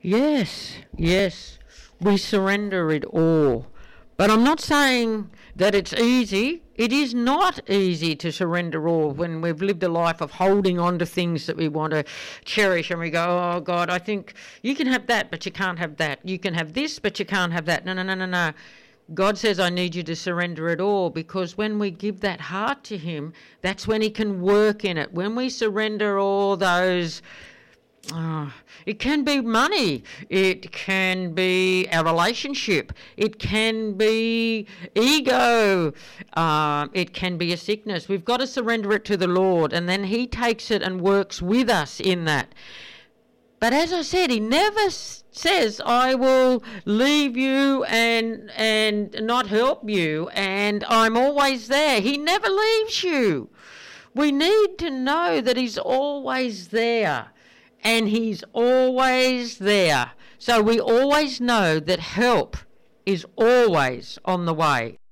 Yes, we surrender it all. But I'm not saying that it's easy. It is not easy to surrender all when we've lived a life of holding on to things that we want to cherish, and we go, oh God, I think you can have that, but you can't have that. You can have this, but you can't have that. No. God says, I need you to surrender it all, because when we give that heart to him, that's when he can work in it. When we surrender all those, it can be money, it can be our relationship, it can be ego, it can be a sickness. We've got to surrender it to the Lord, and then he takes it and works with us in that. But as I said, he never says, I will leave you and not help you, and I'm always there. He never leaves you. We need to know that he's always there, and he's always there. So we always know that help is always on the way.